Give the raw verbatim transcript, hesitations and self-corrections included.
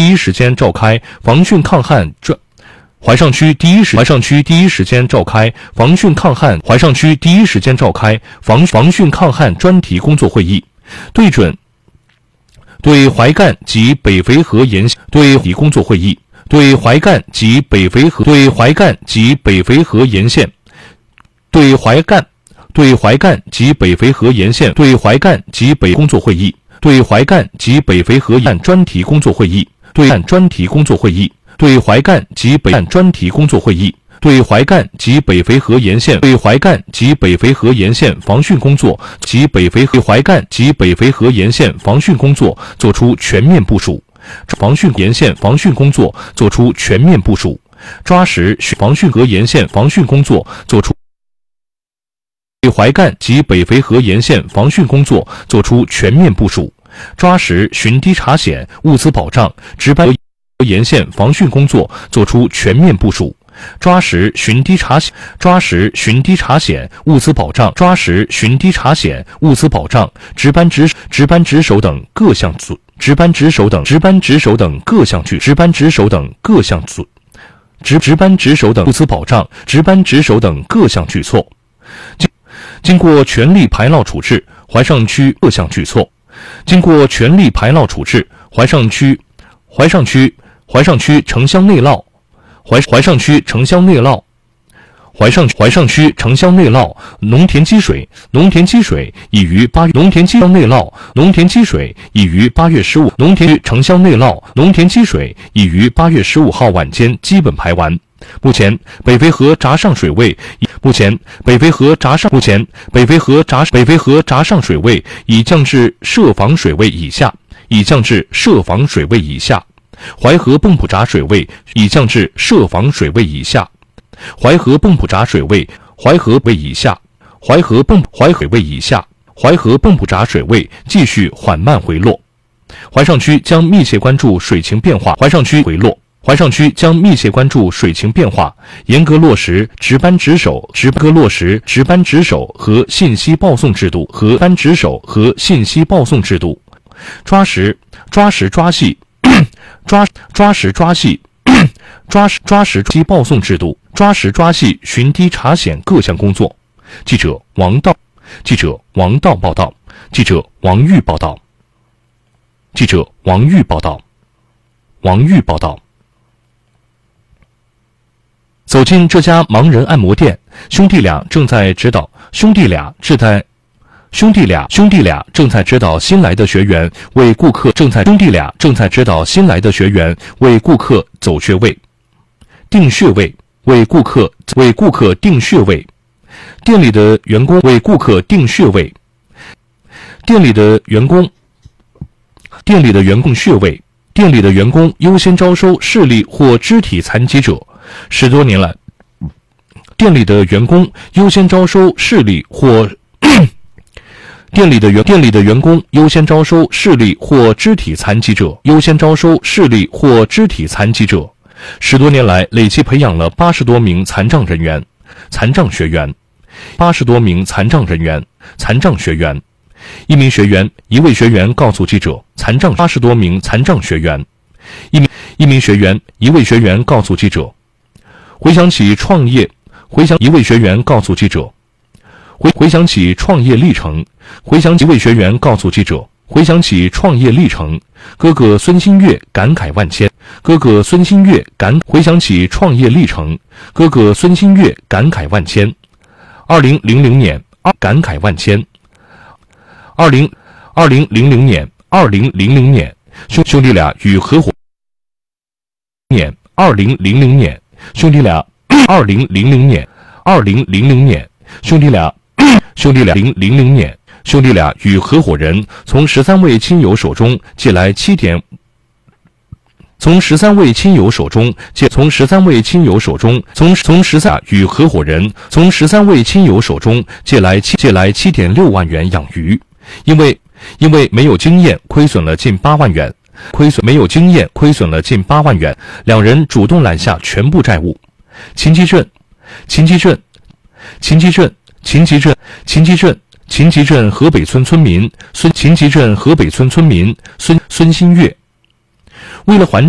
第一时间召开防汛抗旱专怀上区第一时怀上区第一时间召开防汛抗旱怀上区第一时间召开防防汛抗旱专题工作会议，对准对淮干及北淝河沿线对工作会议，对淮干及北淝河对淮干及北淝河沿线对淮干对淮干及北淝河沿线对淮干及北工作会议，对淮干及北淝河沿专题工作会议，对岸专题工作会议，对淮干及北岸专题工作会议，对淮干及北淝河沿线对淮干及北淝河沿线防汛工作及北淝河淮干及北淝河沿线防汛工作作出全面部署，防汛沿线防汛工作作出全面部署，抓实防汛河沿线防汛工作作出对淮干及北淝河沿线防汛工作作出全面部署，抓实巡堤查险、物资保障、值班沿线防汛工作作出全面部署，抓实巡堤查险、抓实巡堤查险、物资保障、抓实巡堤查险、物资保障、值班值值班值守等各项组值班值守等值班值守等各项举值班值守等各项组值值班值守等物资保障、值班值守等各项举措。经过全力排涝处置，淮上区各项举措。经过全力排涝处置，淮上区淮上区淮上区城乡内涝，淮淮上区城乡内涝，淮上淮上区城乡内涝，农田积水，农田积水已于八月农田积内涝，农田积水已于八月十五农田城乡内涝，农田积水已于八月十五号晚间基本排完。目前北淝河闸上水位目前北淝河闸上目前北淝河闸北淝河闸上水位已降至设防水位以下，已降至设防水位以下。淮河泵浦闸水位已降至设防水位以下，淮河泵浦闸水位淮河位以下，淮河泵淮河位以下，淮河泵浦闸水位继续缓慢回落。淮上区将密切关注水情变化，淮上区回落。淮上区将密切关注水情变化，严格落实值班值守、值班落实值班值守和信息报送制度和班值守和信息报送制度，抓实抓实抓细抓抓实抓细抓实抓实信息报送制度，抓实抓细巡堤查险各项工作。记者王道记者王道报道，记者王玉报道，记者王玉报道，王玉报道。走进这家盲人按摩店，兄弟俩正在指导兄弟俩正在兄弟俩兄弟俩正在指导新来的学员为顾客正在兄弟俩正在指导新来的学员为顾客走穴位、定穴位，为顾客为顾客定穴位。店里的员工为顾客定穴位，店里的员工店里的员工穴位，店里的员工优先招收视力或肢体残疾者。十多年来，店里的员工优先招收视力或店里的员店里的员工优先招收视力或肢体残疾者，优先招收视力或肢体残疾者。十多年来，累计培养了八十多名残障人员、残障学员，八十多名残障人员、残障学员。一名学员，一位学员告诉记者，残障八十多名残障学员。一名一名学员，一位学员告诉记者。回想起创业，回想一位学员告诉记者，回回想起创业历程，回想几位学员告诉记者，回想起创业历程，哥哥孙新月感慨万千，哥哥孙新月感回想起创业历程，哥哥孙新月感慨万千。二零零零年，感慨万千。二零二零零零年，二零零零年，兄兄弟俩与合伙年，二零零零年。兄弟俩，二零零零年，二零零零年，兄弟俩，兄弟俩，零零零年，兄弟俩与合伙人从十三位亲友手中借来七点，从十三位亲友手中借，从十三位亲友手中，从从十三与合伙人从十三位亲友手中借来七借来七点六万元养鱼，因为因为没有经验，亏损了近八万元。亏损没有经验，亏损了近八万元，两人主动揽下全部债务。秦集镇，秦集镇，秦集镇，秦集镇，秦集镇，秦集镇河北村村民孙秦集镇河北村村民孙孙新月，为了还